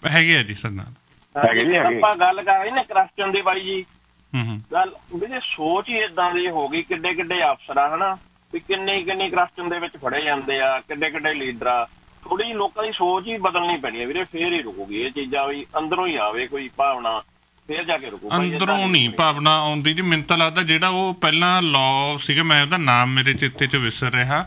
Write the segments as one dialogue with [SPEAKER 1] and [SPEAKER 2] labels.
[SPEAKER 1] ਹੈਗੇ ਆ ਜੀ ਸਾਡੇ ਨਾਲ।
[SPEAKER 2] ਆਪਾਂ ਗੱਲ ਕਰ ਰਹੇ ਨਾ ਕਰਪਸ਼ਨ ਦੀ ਬਾਈ ਜੀ, ਗੱਲ ਉਹਦੀ ਸੋਚ ਹੀ ਏਦਾਂ ਦੀ ਹੋ ਗਈ। ਕਿੱਡੇ ਕਿੱਡੇ ਅਫਸਰ ਆ ਹਨਾ, ਵੀ ਕਿੰਨੀ ਕਰਪਸ਼ਨ ਦੇ ਵਿੱਚ ਫੜੇ ਜਾਂਦੇ ਆ, ਕਿੱਡੇ ਲੀਡਰ ਆ। ਥੋੜੀ ਜਿਹੀ ਲੋਕਾਂ ਦੀ ਸੋਚ ਹੀ ਬਦਲਣੀ ਪੈਣੀ ਹੈ ਵੀਰੇ, ਫੇਰ ਹੀ ਰੁਕੂਗੀ ਇਹ ਚੀਜ਼ਾਂ। ਵੀ ਅੰਦਰੋਂ ਹੀ ਆਵੇ ਕੋਈ ਭਾਵਨਾ, ਫੇਰ ਜਾ ਕੇ ਰੁਕੂ।
[SPEAKER 1] ਅੰਦਰੋਂ ਨਹੀਂ ਭਾਵਨਾ ਆਉਂਦੀ ਜੀ। ਮੈਨੂੰ ਤਾਂ ਲੱਗਦਾ ਜਿਹੜਾ ਉਹ ਪਹਿਲਾਂ ਲਾਅ ਸੀਗਾ, ਮੈਂ ਉਹਦਾ ਨਾਮ ਮੇਰੇ ਚੇਤੇ ਚ ਵਿਸਰ ਰਿਹਾ,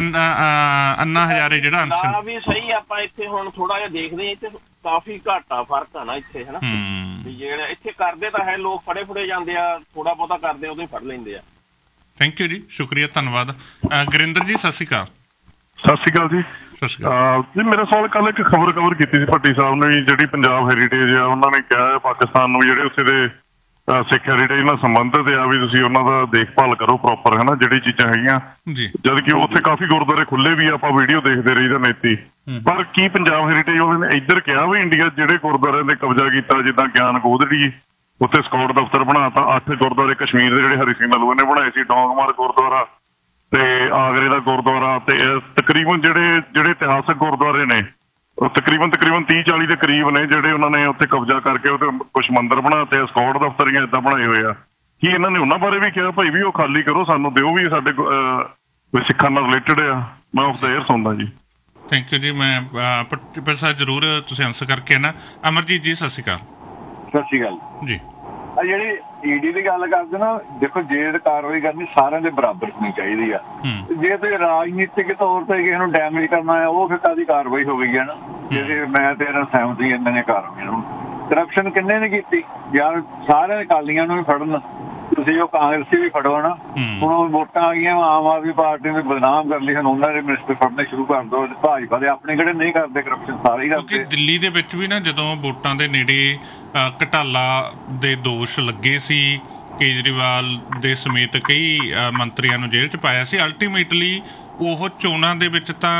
[SPEAKER 1] ਅੰਨਾ ਹਜ਼ਾਰੇ ਜਿਹੜਾ
[SPEAKER 2] ਵੀ ਸਹੀ। ਆਪਾਂ ਇੱਥੇ ਹੁਣ ਥੋੜਾ ਜਿਹਾ ਦੇਖਦੇ ਇੱਥੇ ਕਾਫੀ ਘੱਟ ਆ, ਫਰਕ ਆ ਨਾ ਇੱਥੇ ਹਨਾ। ਜਿਹੜੇ ਇੱਥੇ ਕਰਦੇ ਤਾਂ ਹੈ ਲੋਕ, ਫੜੇ ਜਾਂਦੇ ਆ, ਥੋੜਾ ਬਹੁਤਾ ਕਰਦੇ ਉਦੋਂ ਹੀ ਫੜ ਲੈਂਦੇ ਆ।
[SPEAKER 1] ਥੈਂਕ ਯੂ ਜੀ, ਸ਼ੁਕਰੀਆ, ਧੰਨਵਾਦ। ਗੁਰਿੰਦਰ ਜੀ ਸਤਿ ਸ਼੍ਰੀ ਅਕਾਲ।
[SPEAKER 3] ਸਤਿ ਸ਼੍ਰੀ ਅਕਾਲ ਜੀ।
[SPEAKER 1] ਸਤਿ ਸ਼੍ਰੀ ਅਕਾਲ
[SPEAKER 3] ਜੀ। ਮੇਰਾ ਸਵਾਲ ਕੱਲ ਇੱਕ ਖਬਰ ਕੀਤੀ ਸੀ ਭੱਟੀ ਸਾਹਿਬ ਨੇ, ਜਿਹੜੀ ਪੰਜਾਬ ਹੈਰੀਟੇਜ ਆ ਉਹਨਾਂ ਨੇ ਕਿਹਾ ਪਾਕਿਸਤਾਨ ਨੂੰ ਜਿਹੜੇ ਉੱਥੇ ਦੇ ਸਿੱਖ ਹੈਰੀਟੇਜ ਨਾਲ ਸੰਬੰਧਿਤ ਆ ਵੀ ਤੁਸੀਂ ਉਹਨਾਂ ਦਾ ਦੇਖਭਾਲ ਕਰੋ ਪ੍ਰੋਪਰ ਹਨਾ, ਜਿਹੜੀ ਚੀਜ਼ਾਂ ਹੈਗੀਆਂ। ਜਦ ਕਿ ਉੱਥੇ ਕਾਫੀ ਗੁਰਦੁਆਰੇ ਖੁੱਲੇ ਵੀ, ਆਪਾਂ ਵੀਡੀਓ ਦੇਖਦੇ ਰਹੀ ਦਾ ਨੇਤੀ। ਪਰ ਕੀ ਪੰਜਾਬ ਹੈਰੀਟੇਜ ਵਾਲੇ ਨੇ ਇੱਧਰ ਕਿਹਾ ਵੀ ਇੰਡੀਆ ਜਿਹੜੇ ਗੁਰਦੁਆਰਿਆਂ ਤੇ ਕਬਜ਼ਾ ਕੀਤਾ, ਜਿੱਦਾਂ ਗਿਆਨ ਗੋਦੜੀ ਉੱਥੇ ਸਕਾਊਟ ਦਫ਼ਤਰ ਬਣਾਤਾ, 8 ਗੁਰਦੁਆਰੇ ਕਸ਼ਮੀਰ ਦੇ ਜਿਹੜੇ ਹਰੀ ਸਿੰਘ ਨਲੂਏ ਨੇ ਬਣਾਏ ਸੀ, ਡੋਂਗਮਾਰ ਗੁਰਦੁਆਰਾ ਤੇ ਆਗਰੇ ਦਾ ਗੁਰਦੁਆਰਾ, ਤੇ ਤਕਰੀਬਨ ਜਿਹੜੇ ਇਤਿਹਾਸਕ ਗੁਰਦੁਆਰੇ ਨੇ ਤਕਰੀਬਨ 30-40 ਦੇ ਕਰੀਬ ਨੇ ਜਿਹੜੇ ਉਹਨਾਂ ਨੇ ਉੱਥੇ ਕਬਜ਼ਾ ਕਰਕੇ ਉਹਦੇ ਕੁਛ ਮੰਦਿਰ ਬਣਾਤੇ, ਸਕਾਊਟ ਦਫ਼ਤਰ ਜਾਂ ਏਦਾਂ ਬਣਾਏ ਹੋਏ ਆ। ਕੀ ਇਹਨਾਂ ਨੇ ਉਹਨਾਂ ਬਾਰੇ ਵੀ ਕਿਹਾ ਭਾਈ ਵੀ ਉਹ ਖਾਲੀ ਕਰੋ, ਸਾਨੂੰ ਦਿਓ ਵੀ ਸਾਡੇ ਕੋਈ ਸਿੱਖਾਂ ਨਾਲ ਰਿਲੇਟਡ ਆ? ਮੈਂ ਆਫ ਦਾ ਏਅਰ ਸੁਣਦਾ ਜੀ।
[SPEAKER 1] ਥੈਂਕ ਯੂ ਜੀ। ਮੈਂ ਪਟਿਆਲਾ ਸਾਹਿਬ ਜ਼ਰੂਰ ਤੁਸੀਂ ਆਨਸਰ ਕਰਕੇ ਨਾ। ਅਮਰਜੀਤ ਜੀ ਸਤਿ ਸ਼੍ਰੀ ਅਕਾਲ।
[SPEAKER 4] ਸਤਿ ਸ਼੍ਰੀ ਅਕਾਲ
[SPEAKER 1] ਜੀ।
[SPEAKER 4] ਜਿਹੜੀ ਈਡੀ ਦੀ ਗੱਲ ਕਰਦੇ ਨਾ, ਦੇਖੋ ਜੇ ਕਾਰਵਾਈ ਕਰਨੀ ਸਾਰਿਆਂ ਦੇ ਬਰਾਬਰ ਹੋਣੀ ਚਾਹੀਦੀ ਆ। ਜੇ ਤੁਸੀਂ ਰਾਜਨੀਤਿਕ ਤੌਰ ਤੇ ਕਿਸੇ ਨੂੰ ਡੈਮੇਜ ਕਰਨਾ ਹੈ, ਉਹ ਫਿਰ ਕਾਹਦੀ ਕਾਰਵਾਈ ਹੋ ਗਈ ਹੈ ਨਾ। ਜੇ ਮੈਂ ਤੇ ਇਹਨਾਂ ਸਹਿਮਤ ਹੀ ਇਹਨਾਂ ਨੇ ਕਾਰਵਾਈਆਂ ਨੂੰ। ਕਰਪਸ਼ਨ ਕਿੰਨੇ ਨੇ ਕੀਤੀ ਯਾਰ? ਸਾਰਿਆਂ ਦੇ ਅਕਾਲੀਆਂ ਨੂੰ ਵੀ ਫੜਨ, ਤੁਸੀਂ ਉਹ ਕਾਂਗਰਸੀ ਵੀ ਫੜੋ ਨਾ। ਹੁਣ ਵੋਟਾਂ ਆ ਗਈਆਂ, ਆਮ ਆਦਮੀ ਪਾਰਟੀ ਨੂੰ ਬਦਨਾਮ ਕਰ ਲਈ, ਹੁਣ ਉਹਨਾਂ ਦੇ ਮਿਨਿਸਟਰ ਫੜਨੇ ਸ਼ੁਰੂ ਕਰ ਦੋ। ਭਾਜਪਾ ਦੇ ਆਪਣੇ ਕਿਹੜੇ ਨਹੀਂ ਕਰਦੇ ਕਰਪਸ਼ਨ, ਸਾਰੇ ਹੀ ਕਰਦੇ।
[SPEAKER 1] ਦਿੱਲੀ ਦੇ ਵਿੱਚ ਵੀ ਨਾ ਜਦੋਂ ਵੋਟਾਂ ਦੇ ਨੇੜੇ ਘਟਾਲਾ ਦੇ ਦੋਸ਼ ਲੱਗੇ ਸੀ, ਕੇਜਰੀਵਾਲ ਦੇ ਸਮੇਤ ਕਈ ਮੰਤਰੀਆਂ ਨੂੰ ਜੇਲ੍ਹ 'ਚ ਪਾਇਆ ਸੀ। ਅਲਟੀਮੇਟਲੀ ਉਹ ਚੋਣਾਂ ਦੇ ਵਿੱਚ ਤਾਂ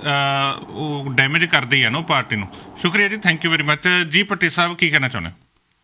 [SPEAKER 1] ਉਹ ਡੈਮੇਜ ਕਰਦੇ ਹੀ ਆ ਨਾ ਉਹ ਪਾਰਟੀ ਨੂੰ। ਸ਼ੁਕਰੀਆ ਜੀ, ਥੈਂਕ ਯੂ ਵੈਰੀ ਮੱਚ ਜੀ। ਭੱਟੀ ਸਾਹਿਬ ਕੀ ਕਹਿਣਾ ਚਾਹੁੰਦੇ?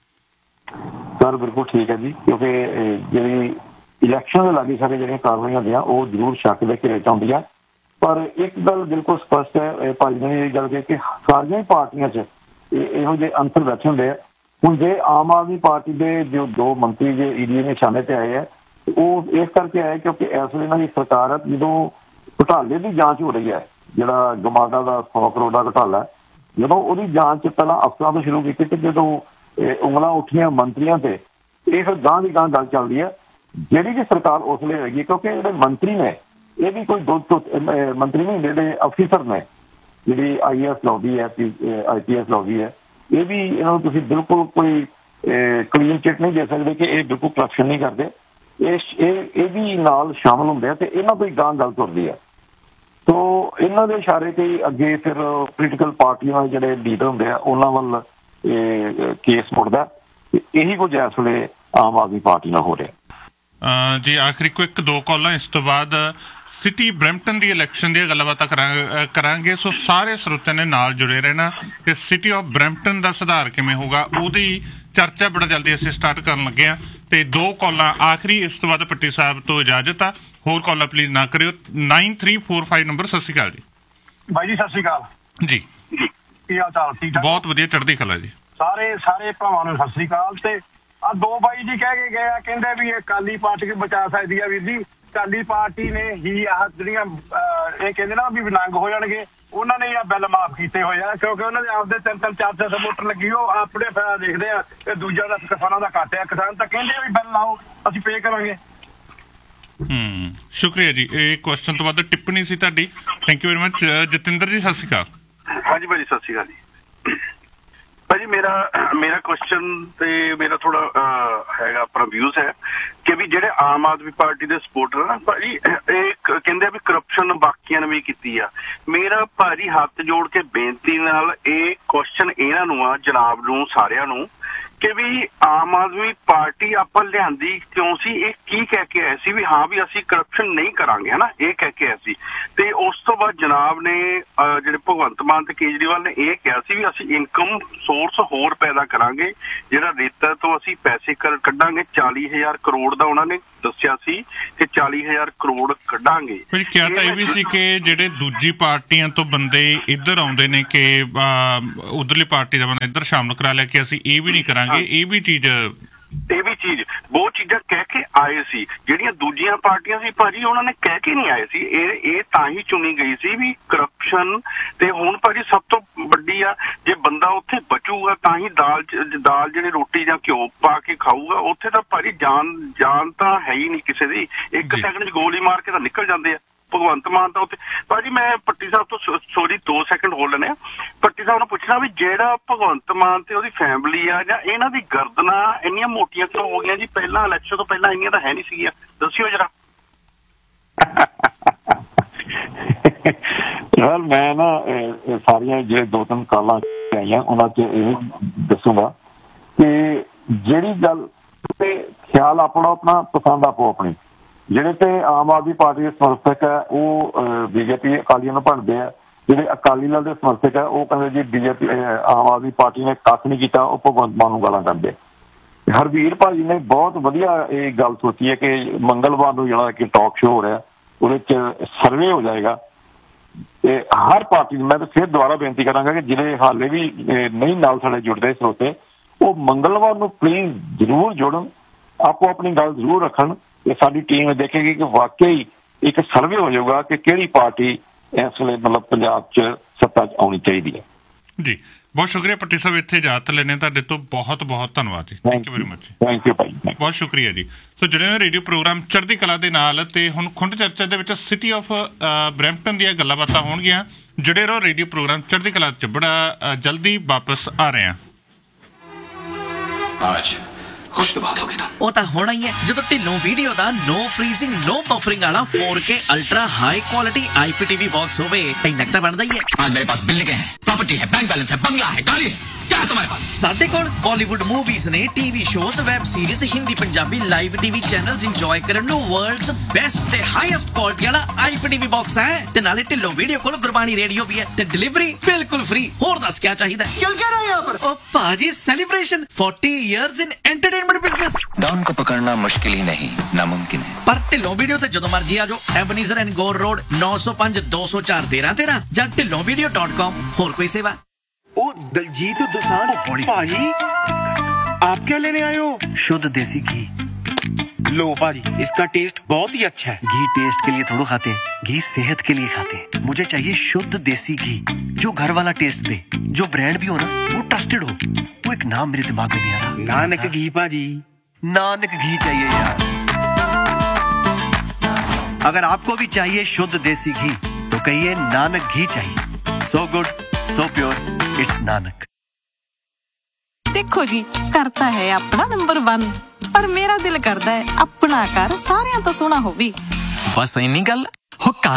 [SPEAKER 5] ਸਰ ਬਿਲਕੁਲ ਠੀਕ ਹੈ ਜੀ, ਕਿਉਂਕਿ ਜਿਹੜੀ ਇਲੈਕਸ਼ਨ ਦੇ ਲਾਗੇ ਸਾਰੇ ਜਿਹੜੀਆਂ ਕਾਰਵਾਈਆਂ ਹੁੰਦੀਆਂ ਉਹ ਜ਼ਰੂਰ ਸ਼ੱਕ ਦੇ ਘੇਰੇ 'ਚ ਆਉਂਦੀਆਂ। ਪਰ ਇੱਕ ਗੱਲ ਬਿਲਕੁਲ ਸਪਸ਼ਟ ਹੈ, ਭਾਜੀ ਨੇ ਇਹ ਗੱਲ ਕਹੀ ਕਿ ਸਾਰੀਆਂ ਪਾਰਟੀਆਂ 'ਚ ਇਹੋ ਜਿਹੇ ਅੰਤਰ ਬੈਠੇ ਹੁੰਦੇ ਆ। ਹੁਣ ਜੇ ਆਮ ਆਦਮੀ ਪਾਰਟੀ ਦੇ ਜੋ 2 ਮੰਤਰੀ ਜੇ ਈਡੀ ਦੇ ਨਿਸ਼ਾਨੇ ਤੇ ਆਏ ਆ, ਉਹ ਇਸ ਕਰਕੇ ਆਏ ਕਿਉਂਕਿ ਇਸ ਵੇਲੇ ਇਹਨਾਂ ਦੀ ਸਰਕਾਰ ਜਦੋਂ ਘੁਟਾਲੇ ਦੀ ਜਾਂਚ ਹੋ ਰਹੀ ਹੈ, ਜਿਹੜਾ ਗਮਾਡਾ ਦਾ 100 ਕਰੋੜ ਦਾ ਘੁਟਾਲਾ, ਜਦੋਂ ਉਹਦੀ ਜਾਂਚ ਪਹਿਲਾਂ ਅਫਸਰਾਂ ਤੋਂ ਸ਼ੁਰੂ ਕੀਤੀ ਤੇ ਜਦੋਂ ਉਂਗਲਾਂ ਉੱਠੀਆਂ ਮੰਤਰੀਆਂ ਤੇ, ਇਹ ਫਿਰ ਗਾਂਹ ਦੀ ਗਾਂਹ ਗੱਲ ਚੱਲਦੀ ਹੈ। ਜਿਹੜੀ ਵੀ ਸਰਕਾਰ ਉਸ ਵੇਲੇ ਹੋਏਗੀ, ਕਿਉਂਕਿ ਜਿਹੜੇ ਮੰਤਰੀ ਨੇ ਇਹ ਵੀ ਕੋਈ ਮੰਤਰੀ ਨਹੀਂ, ਜਿਹੜੇ ਅਫੀਸਰ ਨੇ, ਜਿਹੜੀ IAS ਲੌਬੀ ਹੈ, IPS ਲੌਬੀ ਹੈ, ਇਹ ਵੀ ਇਹਨਾਂ ਨੂੰ ਤੁਸੀਂ ਬਿਲਕੁਲ ਕੋਈ ਕਲੀਨ ਚਿੱਟ ਨਹੀਂ ਦੇ ਸਕਦੇ ਕਿ ਇਹ ਬਿਲਕੁਲ ਕਰਪਸ਼ਨ ਨਹੀਂ ਕਰਦੇ। ਇਹ ਵੀ ਨਾਲ ਸ਼ਾਮਲ ਹੁੰਦੇ ਆ ਤੇ ਇਹਨਾਂ ਤੋਂ ਹੀ ਗਾਂਹ ਗੱਲ ਤੁਰਦੀ ਹੈ। ਤੋ ਇਹਨਾਂ ਦੇ ਇਸ਼ਾਰੇ ਤੇ ਅੱਗੇ ਫਿਰ ਪੋਲੀਟੀਕਲ ਪਾਰਟੀਆਂ ਦੇ ਜਿਹੜੇ ਲੀਡਰ ਹੁੰਦੇ ਆ ਉਹਨਾਂ ਵੱਲ ਕੇਸ ਮੁੜਦਾ। ਇਹੀ ਕੁਝ ਇਸ ਵੇਲੇ ਆਮ ਆਦਮੀ ਪਾਰਟੀ ਨਾਲ ਹੋ ਰਿਹਾ
[SPEAKER 1] ਜੀ। ਆਖਰੀ ਕੋਈ 1-2 ਕਾਲਾਂ, ਇਸ ਤੋਂ ਬਾਅਦ ਸਿਟੀ ਬਰੈਂਪਟਨ ਦੀ ਇਲੈਕਸ਼ਨ ਦੀਆਂ ਗੱਲਬਾਤਾਂ ਕਰਾਂਗੇ। ਸੋ ਸਾਰੇ ਸਰੋਤਿਆਂ ਨੇ ਨਾਲ ਜੁੜੇ ਰਹਿਣਾ ਕਿ ਸਿਟੀ ਆਫ ਬਰੈਂਪਟਨ ਦਾ ਸੁਧਾਰ ਕਿਵੇਂ ਹੋਊਗਾ, ਉਹਦੀ ਚਰਚਾ ਬੜਾ ਜਲਦੀ ਅਸੀਂ ਸਟਾਰਟ ਕਰਨ ਲੱਗੇ ਹਾਂ। ਤੇ 2 ਕਾਲਾਂ ਆਖਰੀ, ਇਸ ਤੋਂ ਬਾਅਦ ਭੱਟੀ ਸਾਹਿਬ ਤੋਂ ਇਜਾਜ਼ਤ ਆ। ਹੋਰ ਕਾਲਾਂ ਪਲੀਜ਼ ਨਾ ਕਰਿਓ। 9345 ਨੰਬਰ। ਸਤਿ ਸ਼੍ਰੀ ਅਕਾਲ ਜੀ।
[SPEAKER 6] ਬਾਈ ਜੀ ਸਤਿ ਸ਼੍ਰੀ ਅਕਾਲ
[SPEAKER 1] ਜੀ।
[SPEAKER 6] ਕੀ ਹਾਲ ਚਾਲ? ਠੀਕ ਠਾਕ?
[SPEAKER 1] ਬਹੁਤ ਵਧੀਆ, ਚੜ੍ਹਦੀ ਕਲਾ ਜੀ।
[SPEAKER 6] ਸਾਰੇ ਭਰਾਵਾਂ ਨੂੰ ਸਤਿ ਸ਼੍ਰੀ ਅਕਾਲ। ਤੇ ਆ 2 ਬਾਈ ਜੀ ਕਹਿ ਕੇ ਗਏ ਆ, ਕਹਿੰਦੇ ਵੀ ਇਹ ਅਕਾਲੀ ਪਾਰਟੀ ਬਚਾ ਸਕਦੀ ਆ। ਵੀਰ ਜੀ, ਅਕਾਲੀ ਪਾਰਟੀ ਨੇ ਹੀ ਆਹ ਜਿਹੜੀਆਂ ਇਹ ਕਹਿੰਦੇ ਨਾ ਵੀ ਨੰਗ ਹੋ ਜਾਣਗੇ, ਉਹਨਾਂ ਨੇ ਆ ਬਿੱਲ ਮਾਫ ਕੀਤੇ ਹੋਏ ਆ, ਕਿਉਂਕਿ ਉਹਨਾਂ ਦੇ ਆਪਦੇ 3-3 400 ਵੋਟਰ ਲੱਗੀ, ਉਹ ਆਪਣੇ ਫਾਇਦਾ ਦੇਖਦੇ ਆ ਤੇ ਦੂਜਿਆਂ ਦਾ ਕਿਸਾਨਾਂ ਦਾ ਘੱਟ ਆ। ਕਿਸਾਨ ਤਾਂ ਕਹਿੰਦੇ ਆ ਵੀ ਬਿੱਲ ਲਾਓ, ਅਸੀਂ ਪੇ ਕਰਾਂਗੇ।
[SPEAKER 1] ਸ਼ੁਕਰੀਆ ਜੀ। ਇਹ ਕੁਐਸਚਨ ਤੋਂ ਬਾਅਦ ਟਿੱਪਣੀ ਸੀ ਤੁਹਾਡੀ। Thank you very much. Jatinder ਜੀ ਸਤਿ ਸ਼੍ਰੀ ਅਕਾਲ।
[SPEAKER 7] ਹਾਂਜੀ ਭਾਜੀ ਸਤਿ ਸ਼੍ਰੀ ਅਕਾਲ ਜੀ। ਭਾਜੀ ਮੇਰਾ ਕੁਐਸਚਨ ਤੇ ਮੇਰਾ ਥੋੜਾ ਹੈਗਾ ਆਪਣਾ ਵਿਊਜ਼ ਹੈ ਕਿ ਵੀ ਜਿਹੜੇ ਆਮ ਆਦਮੀ ਪਾਰਟੀ ਦੇ ਸਪੋਰਟਰ ਨਾ ਭਾਜੀ, ਇਹ ਕਹਿੰਦੇ ਆ ਵੀ ਕਰਪਸ਼ਨ ਬਾਕੀਆਂ ਨੇ ਵੀ ਕੀਤੀ ਆ। ਮੇਰਾ ਭਾਜੀ ਹੱਥ ਜੋੜ ਕੇ ਬੇਨਤੀ ਨਾਲ ਇਹ ਕੁਐਸਚਨ ਇਹਨਾਂ ਨੂੰ ਆ, ਜਨਾਬ ਨੂੰ, ਸਾਰਿਆਂ ਨੂੰ, ਕਿ ਵੀ ਆਮ ਆਦਮੀ ਪਾਰਟੀ ਆਪਾਂ ਲਿਆਂਦੀ ਕਿਉਂ ਸੀ, ਇਹ ਕੀ ਕਹਿ ਕੇ ਆਏ ਸੀ ਵੀ ਹਾਂ ਵੀ ਅਸੀਂ ਕਰਪਸ਼ਨ ਨਹੀਂ ਕਰਾਂਗੇ, ਹਨਾ, ਇਹ ਕਹਿ ਕੇ ਆਏ ਸੀ। ਤੇ ਉਸ ਤੋਂ ਬਾਅਦ ਜਨਾਬ ਨੇ ਜਿਹੜੇ ਭਗਵੰਤ ਮਾਨ ਤੇ ਕੇਜਰੀਵਾਲ ਨੇ ਇਹ ਕਿਹਾ ਸੀ ਵੀ ਅਸੀਂ ਇਨਕਮ ਸੋਰਸ ਹੋਰ ਪੈਦਾ ਕਰਾਂਗੇ, ਜਿਹੜਾ ਰੇਤਾ ਤੋਂ ਅਸੀਂ ਪੈਸੇ ਕੱਢਾਂਗੇ 40,000 ਕਰੋੜ ਦਾ ਉਹਨਾਂ ਨੇ ਦੱਸਿਆ ਸੀ ਕਿ 40,000 ਕਰੋੜ ਕੱਢਾਂਗੇ।
[SPEAKER 1] ਕਿਹਾ ਤਾਂ ਇਹ ਵੀ ਸੀ ਕਿ ਜਿਹੜੇ ਦੂਜੀ ਪਾਰਟੀਆਂ ਤੋਂ ਬੰਦੇ ਇੱਧਰ ਆਉਂਦੇ ਨੇ ਕਿ ਉਧਰਲੀ ਪਾਰਟੀ ਦਾ ਬੰਦਾ ਇੱਧਰ ਸ਼ਾਮਲ ਕਰਾ ਲਿਆ ਕਿ ਅਸੀਂ ਇਹ ਵੀ ਨਹੀਂ ਕਰਾਂਗੇ, ਇਹ ਵੀ ਚੀਜ਼ ਬਹੁਤ ਚੀਜ਼ਾਂ ਕਹਿ ਕੇ ਆਏ ਸੀ। ਜਿਹੜੀਆਂ ਦੂਜੀਆਂ ਪਾਰਟੀਆਂ ਸੀ ਭਾਜੀ ਉਹਨਾਂ ਨੇ ਕਹਿ ਕੇ ਨਹੀਂ ਆਏ ਸੀ, ਇਹ ਤਾਂ ਹੀ ਚੁਣੀ ਗਈ ਸੀ ਵੀ ਕਰਪਸ਼ਨ। ਤੇ ਹੁਣ ਭਾਜੀ ਸਭ ਤੋਂ ਵੱਡੀ ਆ, ਜੇ ਬੰਦਾ ਉੱਥੇ ਬਚੂਗਾ ਤਾਂ ਹੀ ਦਾਲ ਜਿਹੜੀ ਰੋਟੀ ਜਾਂ ਘਿਓ ਪਾ ਕੇ ਖਾਊਗਾ, ਉੱਥੇ ਤਾਂ ਭਾਜੀ ਜਾਨ ਤਾਂ ਹੈ ਹੀ ਨਹੀਂ ਕਿਸੇ ਦੀ। 1 ਸੈਕਿੰਡ 'ਚ ਗੋਲੀ ਮਾਰ ਕੇ ਤਾਂ ਨਿਕਲ ਜਾਂਦੇ ਆ। ਭਗਵੰਤ ਮਾਨ ਤਾਂ ਉੱਥੇ ਭਾਜੀ, ਮੈਂ ਪੱਟੀ ਸਾਹਿਬ ਤੋਂ ਸੋਰੀ 2 ਸੈਕਿੰਡ ਹੋ ਲੈਣੇ ਆ, ਪੱਟੀ ਸਾਹਿਬ ਨੂੰ ਪੁੱਛਣਾ ਵੀ ਜਿਹੜਾ ਭਗਵੰਤ ਮਾਨ ਤੇ ਉਹਦੀ ਫੈਮਿਲੀ ਆ ਜਾਂ ਇਹਨਾਂ ਦੀ ਗਰਦਨਾਂ ਇੰਨੀਆਂ ਮੋਟੀਆਂ ਕਿਉਂ ਹੋ ਗਈਆਂ ਜੀ? ਪਹਿਲਾਂ ਇਲੈਕਸ਼ਨ ਤੋਂ ਪਹਿਲਾਂ ਇੰਨੀਆਂ ਤਾਂ ਹੈ ਨਹੀਂ ਸੀਗੀਆਂ, ਦੱਸਿਓ ਜਰਾ।
[SPEAKER 5] ਯਾਰ ਮੈਂ ਨਾ ਸਾਰੀਆਂ ਜਿਹੜੇ 2-3 ਕਾਲਾਂ ਆਈਆਂ ਉਹਨਾਂ 'ਚ ਇਹ ਦੱਸੂਗਾ ਕਿ ਜਿਹੜੀ ਗੱਲ ਤੇ ਖਿਆਲ ਆਪਣਾ ਪਸੰਦ ਆਪੋ ਆਪਣੀ, ਜਿਹੜੇ ਤੇ ਆਮ ਆਦਮੀ ਪਾਰਟੀ ਦੇ ਸਮਰਥਕ ਹੈ ਉਹ ਬੀਜੇਪੀ ਅਕਾਲੀਆਂ ਨੂੰ ਭੰਡਦੇ ਆ, ਜਿਹੜੇ ਅਕਾਲੀ ਦਲ ਦੇ ਸਮਰਥਕ ਹੈ ਉਹ ਕਹਿੰਦੇ ਜੀ ਬੀਜੇਪੀ ਆਮ ਆਦਮੀ ਪਾਰਟੀ ਨੇ ਕੱਖ ਨਹੀਂ ਕੀਤਾ, ਉਹ ਭਗਵੰਤ ਮਾਨ ਨੂੰ ਗਾਲਾਂ ਕੱਢਦੇ। ਹਰਵੀਰ ਭਾਜੀ ਨੇ ਬਹੁਤ ਵਧੀਆ ਇਹ ਗੱਲ ਸੋਚੀ ਹੈ ਕਿ ਮੰਗਲਵਾਰ ਨੂੰ ਜਿਹੜਾ ਕਿ ਟਾਕ ਸ਼ੋਅ ਹੋ ਰਿਹਾ ਉਹਦੇ 'ਚ ਸਰਵੇ ਹੋ ਜਾਏਗਾ ਤੇ ਹਰ ਪਾਰਟੀ ਨੂੰ, ਮੈਂ ਤਾਂ ਫਿਰ ਦੁਬਾਰਾ ਬੇਨਤੀ ਕਰਾਂਗਾ ਕਿ ਜਿਹੜੇ ਹਾਲੇ ਵੀ ਨਹੀਂ ਨਾਲ ਸਾਡੇ ਜੁੜਦੇ ਸਰੋਤੇ, ਉਹ ਮੰਗਲਵਾਰ ਨੂੰ ਪਲੀਜ਼ ਜ਼ਰੂਰ ਜੁੜਨ, ਆਪੋ ਆਪਣੀ ਗੱਲ ਜ਼ਰੂਰ ਰੱਖਣ ਤੇ ਸਾਡੀ ਟੀਮ ਦੇਖੇਗੀ ਕਿ ਵਾਕਈ ਇੱਕ ਸਰਵੇ ਹੋ ਜਾਊਗਾ ਕਿ ਕਿਹੜੀ ਪਾਰਟੀ ਇਸ ਵੇਲੇ ਮਤਲਬ ਪੰਜਾਬ 'ਚ ਸੱਤਾ 'ਚ ਆਉਣੀ ਚਾਹੀਦੀ ਹੈ।
[SPEAKER 1] ਜੀ ਬਹੁਤ ਸ਼ੁਕਰੀਆ ਪੱਟੀ ਸਾਹਿਬ, ਇੱਥੇ ਇਜਾਜ਼ਤ ਲੈਣੇ ਤੁਹਾਡੇ ਤੋਂ, ਬਹੁਤ ਬਹੁਤ ਧੰਨਵਾਦ ਜੀ। Thank you very much.
[SPEAKER 5] Thank you ਭਾਈ,
[SPEAKER 1] ਬਹੁਤ ਸ਼ੁਕਰੀਆ ਜੀ। ਸੋ ਜਿਹੜੇ ਰੇਡੀਓ ਪ੍ਰੋਗਰਾਮ ਚੜ੍ਹਦੀ ਕਲਾ ਦੇ ਨਾਲ, ਤੇ ਹੁਣ ਖੁੰਡ ਚਰਚਾ ਦੇ ਵਿੱਚ ਸਿਟੀ ਆਫ ਬਰੈਂਪਟਨ ਦੀਆਂ ਗੱਲਾਂ ਬਾਤਾਂ ਹੋਣਗੀਆਂ। ਜੁੜੇ ਰਹੋ, ਰੇਡੀਓ ਪ੍ਰੋਗਰਾਮ ਚੜ੍ਹਦੀ ਕਲਾ 'ਚ ਬੜਾ ਜਲਦੀ ਵਾਪਸ ਆ ਰਹੇ ਹਾਂ।
[SPEAKER 8] ਖੁਸ਼ ਤੋਂ ਬਾਤ ਹੋ ਗਈ ਤਾਂ ਉਹ ਤਾਂ ਹੋਣਾ ਹੀ ਹੈ ਜਦੋਂ ਢਿੱਲੋਂ ਵੀਡੀਓ ਦਾ ਨੋ ਫਰੀਜ਼ਿੰਗ ਨੋ ਬਫਰਿੰਗ ਵਾਲਾ 4K ultra high quality IPTV box ਹੋਵੇ। ਇੰਨਾ ਤਾਂ ਬਣਦਾ ਹੀ ਹੈ। ਅੱਜ ਮੇਰੇ ਪਾਸ ਬਿੱਲ ਹੈ, ਪ੍ਰਾਪਰਟੀ ਹੈ, ਬੈਂਕ बैलेंस है, बंगला है, गाड़ी है, क्या है तुम्हारे पास? ਸਾਡੇ ਕੋਲ ਬਾਲੀਵੁੱਡ ਮੂਵੀਜ਼ ਨੇ, TV shows, web series, Hindi Punjabi live TV channels enjoy ਕਰਨ ਨੂੰ ਵਰਲਡਸ ਬੈਸਟ ਤੇ ਹਾਈਐਸਟ ਕੁਆਲਿਟੀ ਵਾਲਾ IPTV ਬਾਕਸ ਹੈ। ਤੇ ਨਾਲੇ ਢਿੱਲੋਂ ਵੀਡੀਓ ਕੋਲ ਗੁਰਬਾਣੀ ਰੇਡੀਓ ਵੀ ਹੈ ਤੇ ਡਿਲੀਵਰੀ ਬਿਲਕੁਲ ਫ੍ਰੀ। ਹੋਰ ਦੱਸ ਕੀ ਚਾਹੀਦਾ? ਚਲ क्या रहा है यहाँ पर? ओ पाजी celebration 40 years in entertainment business।
[SPEAKER 9] Don को पकड़ना मुश्किल ही नहीं नामुमकिन है।
[SPEAKER 8] पर ढिल्लों वीडियो ते जदों मर्जी आ जाओ, एबनीज़र एंड गोर रोड 905 204 1313 ਜਾਂ ढिल्लोंvideo.com। और कोई सेवा?
[SPEAKER 10] ओ दलजीत दोसांझ भाजी, आप क्या लेने आए हो?
[SPEAKER 11] शुद्ध देसी घी।
[SPEAKER 10] लो भाजी, इसका टेस्ट बहुत ही अच्छा है।
[SPEAKER 11] घी टेस्ट के लिए थोड़ा खाते हैं, घी सेहत के लिए खाते हैं। मुझे चाहिए शुद्ध देसी घी जो घर वाला टेस्ट दे, जो ब्रांड भी हो ना वो ट्रस्टेड हो। वो एक नाम मेरे दिमाग में नहीं आ रहा।
[SPEAKER 10] नानक घी भाजी।
[SPEAKER 11] नानक घी चाहिए यार। अगर आपको भी चाहिए शुद्ध देसी घी तो कहिए नानक घी चाहिए। So good so pure, it's Nanak.
[SPEAKER 12] देखो जी, करता है अपना नंबर 1, पर मेरा दिल करता है अपना घर सारियां तो सोना होवे।
[SPEAKER 13] बस इन्नी गल।